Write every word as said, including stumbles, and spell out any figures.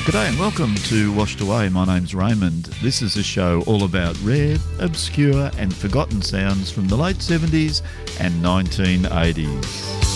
G'day and welcome to Washed Away. My name's Raymond. This is a show all about rare, obscure and forgotten sounds from the late seventies and nineteen eighties.